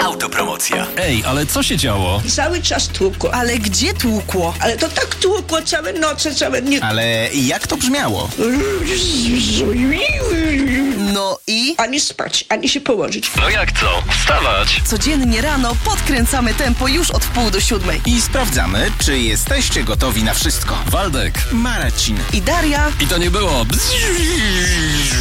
Autopromocja. Ej, ale co się działo? Cały czas tłukło. Ale gdzie tłukło? Ale to tak tłukło całe noce, całe dni. Ale jak to brzmiało? No i? Ani spać, ani się położyć. No jak co? Wstawać! Codziennie rano podkręcamy tempo już od 6:30. I sprawdzamy, czy jesteście gotowi na wszystko. Waldek. Marcin. I Daria. I to nie było...